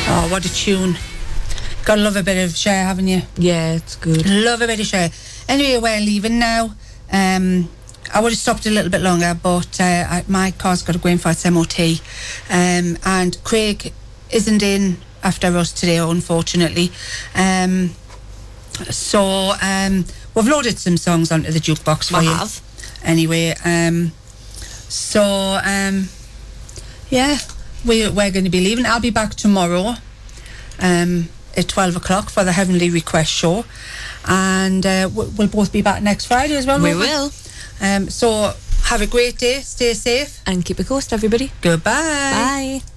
Oh, what a tune. Gotta love a bit of Cher, haven't you? Yeah, it's good. Love a bit of Cher. Anyway, we're leaving now. I would have stopped a little bit longer, but my car's got to go in for its MOT. And Craig isn't in after us today, unfortunately. So we've loaded some songs onto the jukebox for you. Have. Anyway, yeah, we're going to be leaving. I'll be back tomorrow at 12 o'clock for the Heavenly Request show. And we'll both be back next Friday as well. We will. So have a great day. Stay safe. And keep it coast, everybody. Goodbye. Bye.